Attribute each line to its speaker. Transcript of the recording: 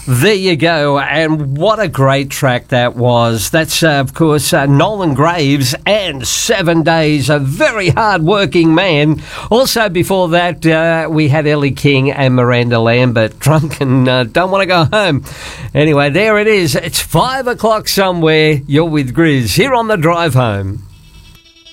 Speaker 1: There you go, and what a great track that was. That's, of course, Nolan Graves and 7 Days, a very hard-working man. Also, before that, we had Ellie King and Miranda Lambert, drunk and don't want to go home. Anyway, there it is. It's 5 o'clock somewhere. You're with Grizz here on the drive home.